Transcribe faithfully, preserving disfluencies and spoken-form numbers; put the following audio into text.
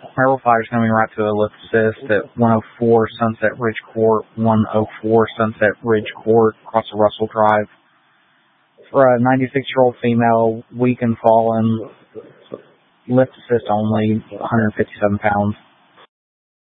Maryville Fighters coming right to a lift assist at one oh four Sunset Ridge Court, one oh four Sunset Ridge Court, across the Russell Drive. For a ninety-six-year-old female, weak and fallen, lift assist only, one hundred fifty-seven pounds.